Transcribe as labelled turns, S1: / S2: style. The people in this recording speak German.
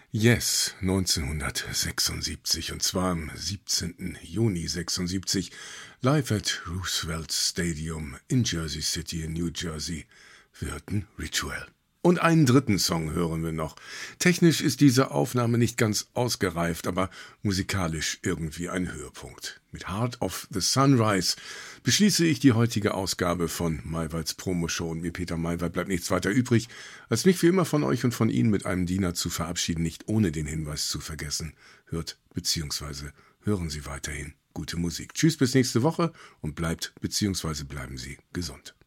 S1: Yes, 1976, und zwar am 17. Juni 76, live at Roosevelt Stadium in Jersey City in New Jersey. Wir hörten Ritual. Und einen dritten Song hören wir noch. Technisch ist diese Aufnahme nicht ganz ausgereift, aber musikalisch irgendwie ein Höhepunkt. Mit Heart of the Sunrise beschließe ich die heutige Ausgabe von Maywalds Promo-Show. Und mir, Peter Maywald, bleibt nichts weiter übrig, als mich wie immer von euch und von Ihnen mit einem Diener zu verabschieden, nicht ohne den Hinweis zu vergessen. Hört bzw. hören Sie weiterhin gute Musik. Tschüss, bis nächste Woche und bleibt bzw. bleiben Sie gesund.